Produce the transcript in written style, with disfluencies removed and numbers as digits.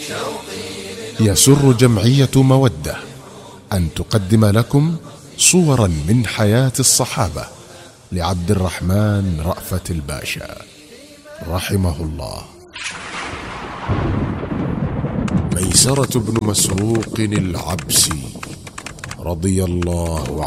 يسر جمعية مودة أن تقدم لكم صورا من حياة الصحابة لعبد الرحمن رأفت الباشا رحمه الله. ميسرة بن مسروق العبسي رضي الله عنه